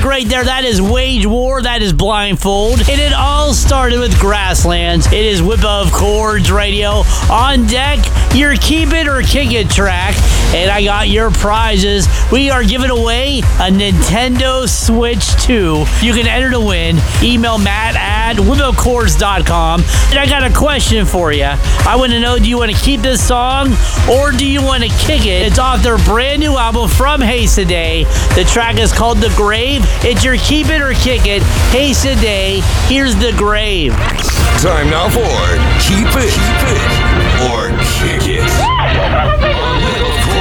right there, that is Wage War, that is Blindfold. And it all started with Grasslands. It is Whip of Chords Radio. On deck, your Keep It or Kick It track. And I got your prizes. We are giving away a Nintendo Switch 2. You can enter to win. Email Matt at whipofchords.com. And I got a question for you. I want to know, do you want to keep this song or do you want to kick it? It's off their brand new album from Haste Today. The track is called The Grave. It's your Keep It or Kick It. Haste Today. Here's The Grave. Time now for Keep It or Kick It.